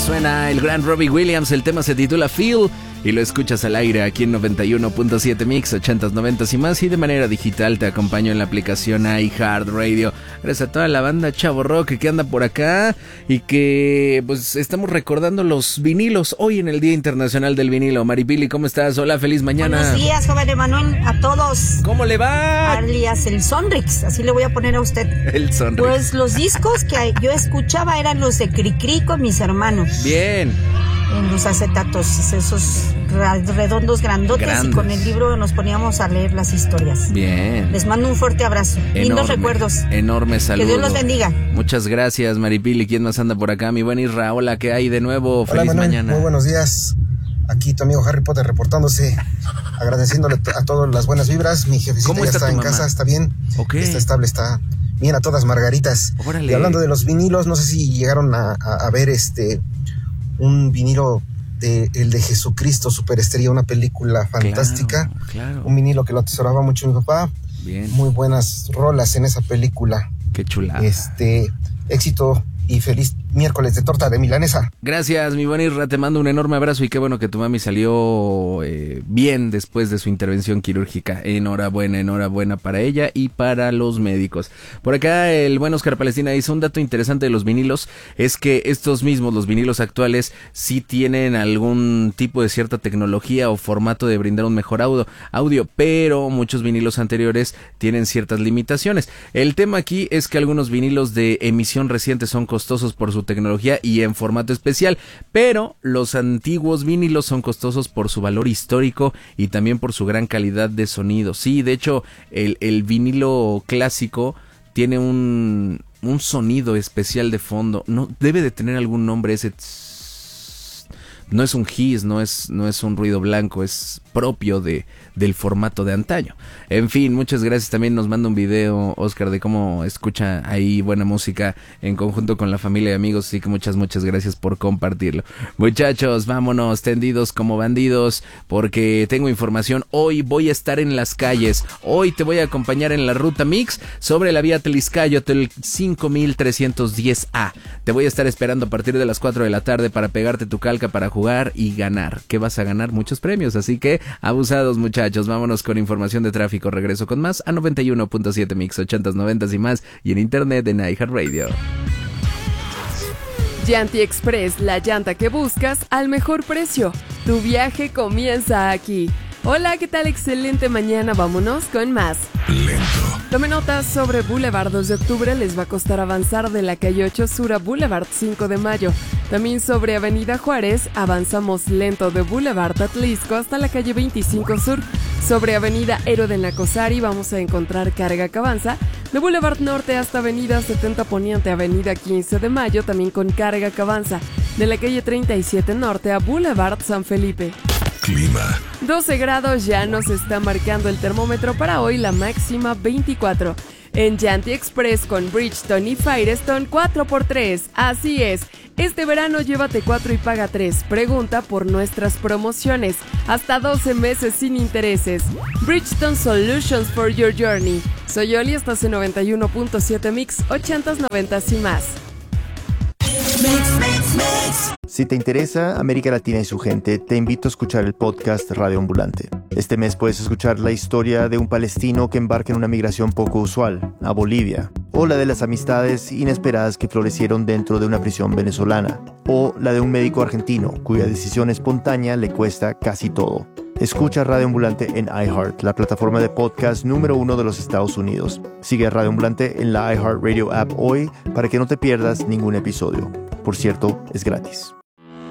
Suena el gran Robbie Williams, el tema se titula Feel y lo escuchas al aire aquí en 91.7 Mix, 80s, 90s y más, y de manera digital te acompaño en la aplicación iHeartRadio. Gracias a toda la banda Chavo Rock que anda por acá y que pues estamos recordando los vinilos hoy en el Día Internacional del Vinilo. Maripili, ¿cómo estás? Hola, feliz mañana. Buenos días, joven Emanuel, a todos. ¿Cómo le va? Alias el Sonrix, así le voy a poner a usted. El Sonrix. Pues los discos que yo escuchaba eran los de Cricri con mis hermanos. Bien. En los acetatos, esos redondos grandes, y con el libro nos poníamos a leer las historias. Bien. Les mando un fuerte abrazo. Lindos recuerdos. Enorme saludo. Que Dios los bendiga. Muchas gracias, Maripili. ¿Quién más anda por acá? Mi buen Isra. Hola, ¿qué hay de nuevo? Hola, Feliz Manuel, mañana. Muy buenos días. Aquí tu amigo Harry Potter reportándose, agradeciéndole a todos las buenas vibras. Mi jefecita ya está en casa, está bien. Okay. Está estable, está bien a todas margaritas. Órale. Y hablando de los vinilos, no sé si llegaron a ver un vinilo el de Jesucristo Superestrella, una película fantástica. Claro. Un vinilo que lo atesoraba mucho mi papá. Bien. Muy buenas rolas en esa película. Qué chulada. Éxito y feliz miércoles de torta de milanesa. Gracias, mi buen Isra, te mando un enorme abrazo y qué bueno que tu mami salió bien después de su intervención quirúrgica. Enhorabuena para ella y para los médicos. Por acá el buen Oscar Palestina dice un dato interesante de los vinilos, es que estos mismos, los vinilos actuales, sí tienen algún tipo de cierta tecnología o formato de brindar un mejor audio, pero muchos vinilos anteriores tienen ciertas limitaciones. El tema aquí es que algunos vinilos de emisión reciente son costosos por su tecnología y en formato especial, pero los antiguos vinilos son costosos por su valor histórico y también por su gran calidad de sonido. Sí, de hecho, el vinilo clásico tiene un sonido especial de fondo. No debe de tener algún nombre ese. No es un hiss, no es un ruido blanco, es propio del formato de antaño. En fin, muchas gracias. También nos manda un video, Oscar, de cómo escucha ahí buena música en conjunto con la familia y amigos. Así que muchas gracias por compartirlo. Muchachos, vámonos tendidos como bandidos, porque tengo información. Hoy voy a estar en las calles. Hoy te voy a acompañar en la ruta Mix sobre la vía Tliscayotl 5310A. Te voy a estar esperando a partir de las 4 de la tarde para pegarte tu calca para jugar y ganar. ¿Qué vas a ganar? Muchos premios, así que abusados, muchachos. Vámonos con información de tráfico. Regreso con más a 91.7 Mix, 80s, 90s y más, y en internet en iHeartRadio. Llanti Express, la llanta que buscas al mejor precio. Tu viaje comienza aquí. Hola, ¿qué tal? Excelente mañana, vámonos con más. Lento. Tome notas sobre Boulevard 2 de octubre, les va a costar avanzar de la calle 8 Sur a Boulevard 5 de mayo. También sobre Avenida Juárez, avanzamos lento de Boulevard Atlisco hasta la calle 25 Sur. Sobre Avenida Héroe de Nacosari vamos a encontrar carga que avanza. De Boulevard Norte hasta Avenida 70 Poniente, Avenida 15 de mayo, también con carga que avanza. De la calle 37 Norte a Boulevard San Felipe. Clima. 12 grados ya nos está marcando el termómetro para hoy, la máxima 24. En Llanti Express con Bridgestone y Firestone 4x3. Así es, este verano llévate 4 y paga 3. Pregunta por nuestras promociones. Hasta 12 meses sin intereses. Bridgestone Solutions for your journey. Soy Oli, estás en 91.7 Mix, 80s, 90s y más. Si te interesa América Latina y su gente, te invito a escuchar el podcast Radio Ambulante. Este mes puedes escuchar la historia de un palestino que embarca en una migración poco usual, a Bolivia, o la de las amistades inesperadas que florecieron dentro de una prisión venezolana, o la de un médico argentino cuya decisión espontánea le cuesta casi todo. Escucha Radio Ambulante en iHeart, la plataforma de podcast número 1 de los Estados Unidos. Sigue a Radio Ambulante en la iHeartRadio app hoy para que no te pierdas ningún episodio. Por cierto, es gratis.